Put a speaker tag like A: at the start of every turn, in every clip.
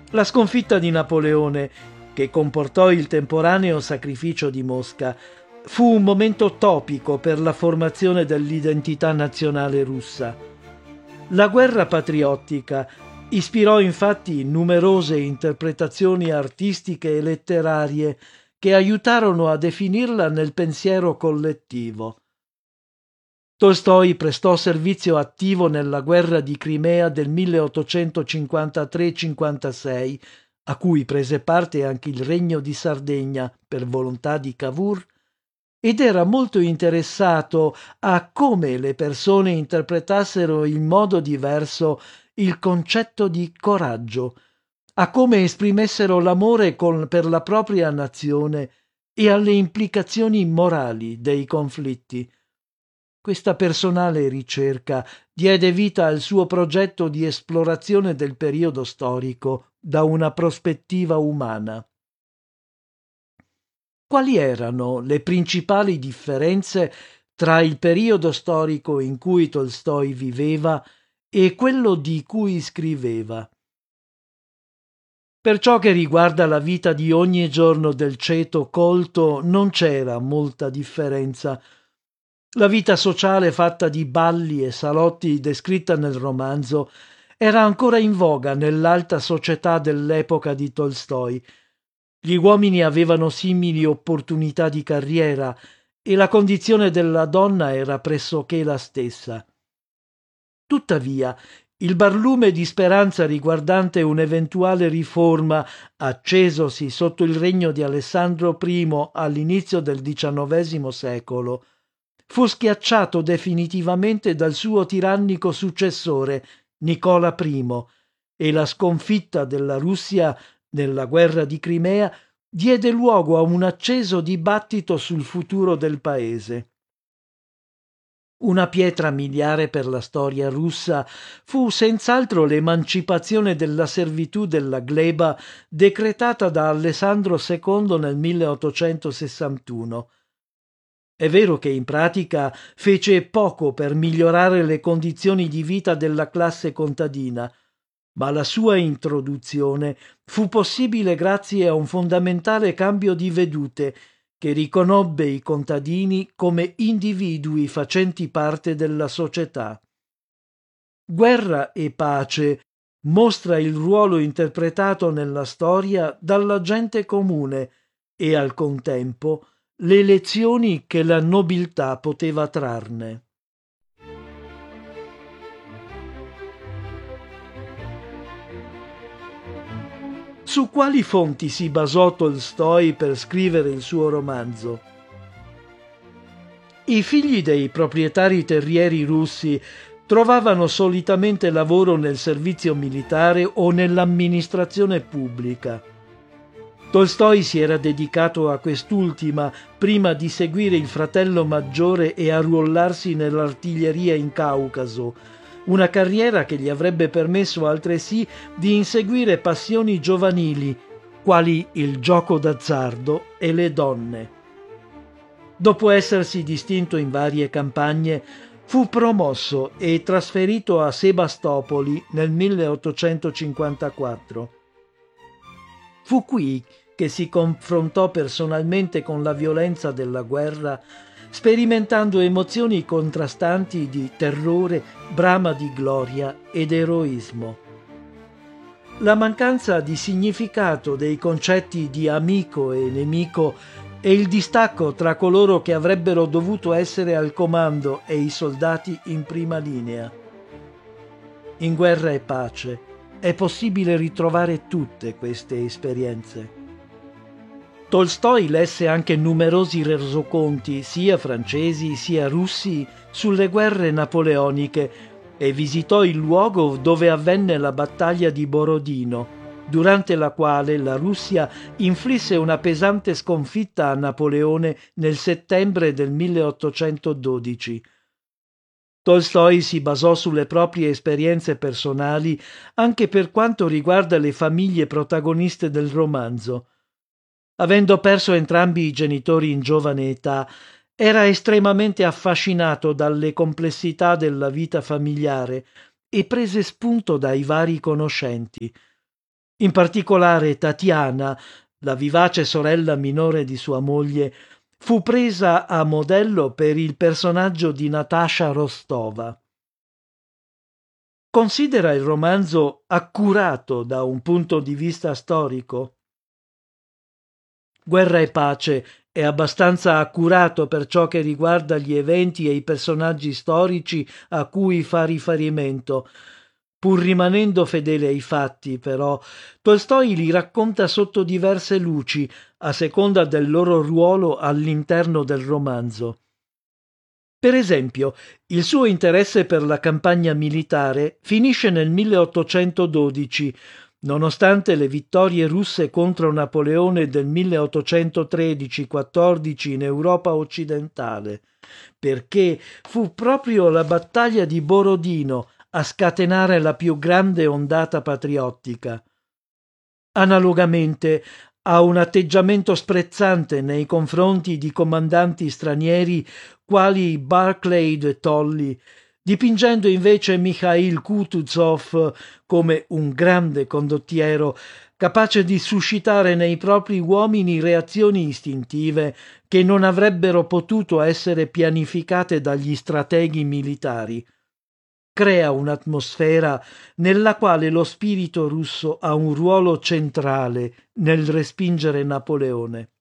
A: La sconfitta di Napoleone, che comportò il temporaneo sacrificio di Mosca, fu un momento topico per la formazione dell'identità nazionale russa. La guerra patriottica ispirò infatti numerose interpretazioni artistiche e letterarie che aiutarono a definirla nel pensiero collettivo. Tolstoj prestò servizio attivo nella guerra di Crimea del 1853-56, a cui prese parte anche il Regno di Sardegna per volontà di Cavour, ed era molto interessato a come le persone interpretassero in modo diverso il concetto di coraggio, a come esprimessero l'amore per la propria nazione e alle implicazioni morali dei conflitti. Questa personale ricerca diede vita al suo progetto di esplorazione del periodo storico da una prospettiva umana. Quali erano le principali differenze tra il periodo storico in cui Tolstoj viveva e quello di cui scriveva? Per ciò che riguarda la vita di ogni giorno del ceto colto non c'era molta differenza. La vita sociale fatta di balli e salotti descritta nel romanzo era ancora in voga nell'alta società dell'epoca di Tolstoj. Gli uomini avevano simili opportunità di carriera e la condizione della donna era pressoché la stessa. Tuttavia, il barlume di speranza riguardante un'eventuale riforma, accesosi sotto il regno di Alessandro I all'inizio del XIX secolo, fu schiacciato definitivamente dal suo tirannico successore, Nicola I, e la sconfitta della Russia nella guerra di Crimea diede luogo a un acceso dibattito sul futuro del paese. Una pietra miliare per la storia russa fu senz'altro l'emancipazione della servitù della gleba decretata da Alessandro II nel 1861. È vero che in pratica fece poco per migliorare le condizioni di vita della classe contadina, ma la sua introduzione fu possibile grazie a un fondamentale cambio di vedute che riconobbe i contadini come individui facenti parte della società. Guerra e pace mostra il ruolo interpretato nella storia dalla gente comune e al contempo le lezioni che la nobiltà poteva trarne. Su quali fonti si basò Tolstoj per scrivere il suo romanzo? I figli dei proprietari terrieri russi trovavano solitamente lavoro nel servizio militare o nell'amministrazione pubblica. Tolstoj si era dedicato a quest'ultima prima di seguire il fratello maggiore e arruolarsi nell'artiglieria in Caucaso, una carriera che gli avrebbe permesso altresì di inseguire passioni giovanili, quali il gioco d'azzardo e le donne. Dopo essersi distinto in varie campagne, fu promosso e trasferito a Sebastopoli nel 1854. Fu qui che si confrontò personalmente con la violenza della guerra, sperimentando emozioni contrastanti di terrore, brama di gloria ed eroismo. La mancanza di significato dei concetti di amico e nemico e il distacco tra coloro che avrebbero dovuto essere al comando e i soldati in prima linea. In Guerra e pace è possibile ritrovare tutte queste esperienze. Tolstoj lesse anche numerosi resoconti, sia francesi sia russi, sulle guerre napoleoniche e visitò il luogo dove avvenne la battaglia di Borodino, durante la quale la Russia inflisse una pesante sconfitta a Napoleone nel settembre del 1812. Tolstoj si basò sulle proprie esperienze personali anche per quanto riguarda le famiglie protagoniste del romanzo. Avendo perso entrambi i genitori in giovane età, era estremamente affascinato dalle complessità della vita familiare e prese spunto dai vari conoscenti. In particolare Tatiana, la vivace sorella minore di sua moglie, fu presa a modello per il personaggio di Natasha Rostova. Considera il romanzo accurato da un punto di vista storico? Guerra e pace è abbastanza accurato per ciò che riguarda gli eventi e i personaggi storici a cui fa riferimento. Pur rimanendo fedele ai fatti, però, Tolstoi li racconta sotto diverse luci, a seconda del loro ruolo all'interno del romanzo. Per esempio, il suo interesse per la campagna militare finisce nel 1812, nonostante le vittorie russe contro Napoleone del 1813-14 in Europa occidentale, perché fu proprio la battaglia di Borodino a scatenare la più grande ondata patriottica. Analogamente, ha un atteggiamento sprezzante nei confronti di comandanti stranieri quali Barclay e Tolley, dipingendo invece Mikhail Kutuzov come un grande condottiero capace di suscitare nei propri uomini reazioni istintive che non avrebbero potuto essere pianificate dagli strateghi militari. Crea un'atmosfera nella quale lo spirito russo ha un ruolo centrale nel respingere Napoleone.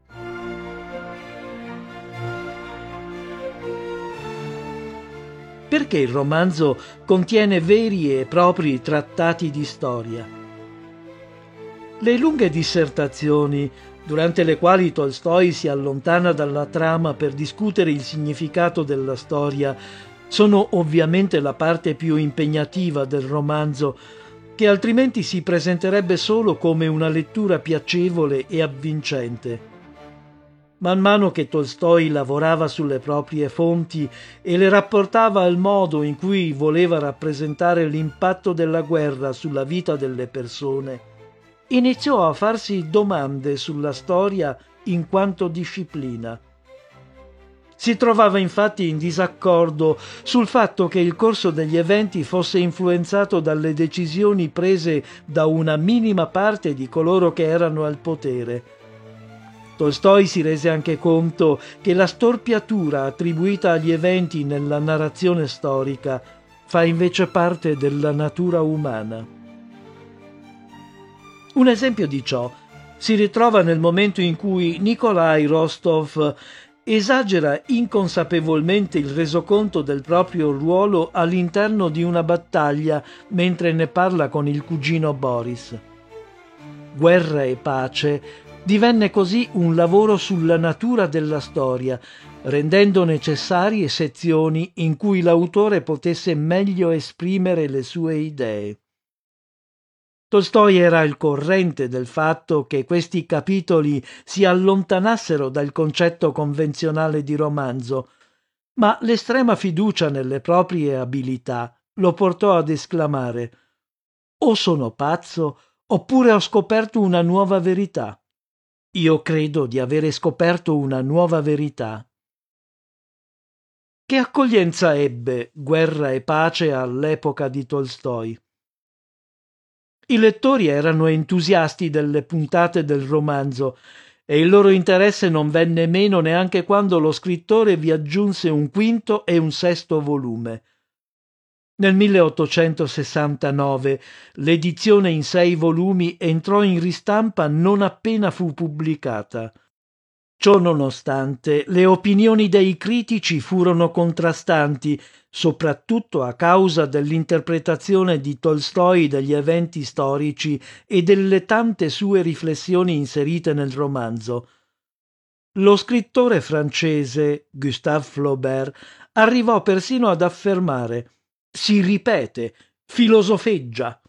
A: Perché il romanzo contiene veri e propri trattati di storia? Le lunghe dissertazioni, durante le quali Tolstoi si allontana dalla trama per discutere il significato della storia, sono ovviamente la parte più impegnativa del romanzo, che altrimenti si presenterebbe solo come una lettura piacevole e avvincente. Man mano che Tolstoi lavorava sulle proprie fonti e le rapportava al modo in cui voleva rappresentare l'impatto della guerra sulla vita delle persone, iniziò a farsi domande sulla storia in quanto disciplina. Si trovava infatti in disaccordo sul fatto che il corso degli eventi fosse influenzato dalle decisioni prese da una minima parte di coloro che erano al potere. Tolstoi si rese anche conto che la storpiatura attribuita agli eventi nella narrazione storica fa invece parte della natura umana. Un esempio di ciò si ritrova nel momento in cui Nikolai Rostov esagera inconsapevolmente il resoconto del proprio ruolo all'interno di una battaglia mentre ne parla con il cugino Boris. Guerra e pace divenne così un lavoro sulla natura della storia, rendendo necessarie sezioni in cui l'autore potesse meglio esprimere le sue idee. Tolstoi era al corrente del fatto che questi capitoli si allontanassero dal concetto convenzionale di romanzo, ma l'estrema fiducia nelle proprie abilità lo portò ad esclamare: «O sono pazzo, oppure ho scoperto una nuova verità. Io credo di avere scoperto una nuova verità». Che accoglienza ebbe Guerra e pace all'epoca di Tolstoi? I lettori erano entusiasti delle puntate del romanzo e il loro interesse non venne meno neanche quando lo scrittore vi aggiunse un quinto e un sesto volume. Nel 1869 l'edizione in 6 volumi entrò in ristampa non appena fu pubblicata. Ciò nonostante, le opinioni dei critici furono contrastanti, soprattutto a causa dell'interpretazione di Tolstoi degli eventi storici e delle tante sue riflessioni inserite nel romanzo. Lo scrittore francese Gustave Flaubert arrivò persino ad affermare: «Si ripete, filosofeggia».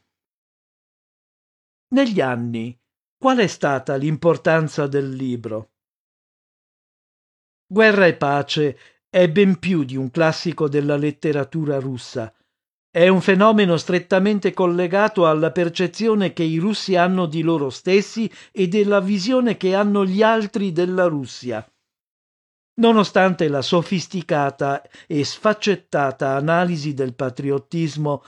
A: Negli anni, qual è stata l'importanza del libro? Guerra e pace è ben più di un classico della letteratura russa. È un fenomeno strettamente collegato alla percezione che i russi hanno di loro stessi e della visione che hanno gli altri della Russia. Nonostante la sofisticata e sfaccettata analisi del patriottismo,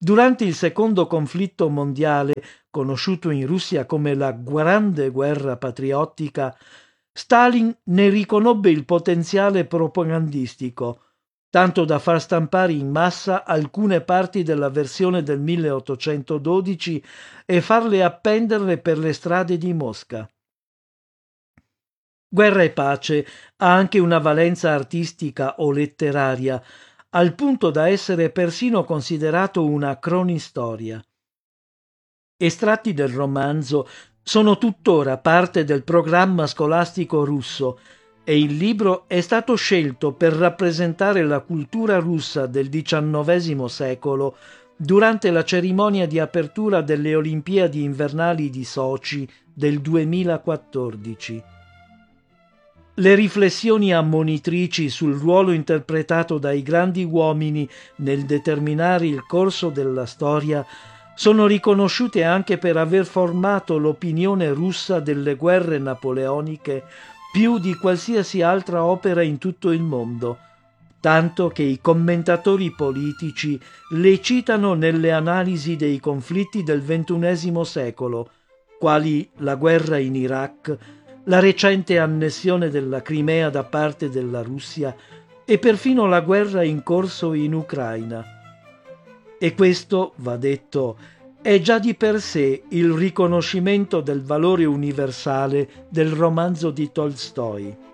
A: Durante il secondo conflitto mondiale, conosciuto in Russia come la Grande Guerra Patriottica, Stalin ne riconobbe il potenziale propagandistico, tanto da far stampare in massa alcune parti della versione del 1812 e farle appenderle per le strade di Mosca. Guerra e pace ha anche una valenza artistica o letteraria, al punto da essere persino considerato una cronistoria. Estratti del romanzo sono tuttora parte del programma scolastico russo e il libro è stato scelto per rappresentare la cultura russa del XIX secolo durante la cerimonia di apertura delle Olimpiadi invernali di Sochi del 2014. Le riflessioni ammonitrici sul ruolo interpretato dai grandi uomini nel determinare il corso della storia sono riconosciute anche per aver formato l'opinione russa delle guerre napoleoniche più di qualsiasi altra opera in tutto il mondo, tanto che i commentatori politici le citano nelle analisi dei conflitti del XXI secolo, quali la guerra in Iraq, la recente annessione della Crimea da parte della Russia e perfino la guerra in corso in Ucraina. E questo, va detto, è già di per sé il riconoscimento del valore universale del romanzo di Tolstoi.